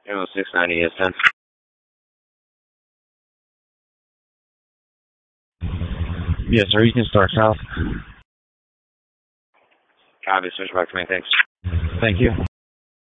Airline 690 is 10. Yes, sir. You can start south. Copy, switch back to me, thanks. Thank you.